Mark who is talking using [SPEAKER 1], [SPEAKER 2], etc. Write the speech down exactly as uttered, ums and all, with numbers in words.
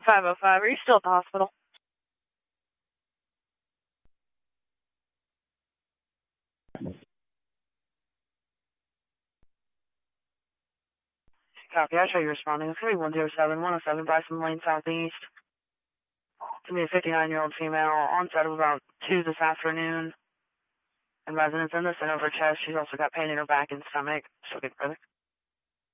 [SPEAKER 1] five oh five, are you still at the hospital? Copy, I show you responding. It's going to be one zero seven, one oh seven Bryson Lane Southeast. It's going to be a fifty-nine-year-old female, onset of about two this afternoon. And residents in the center of her chest. She's also got pain in her back and stomach. She'll get further.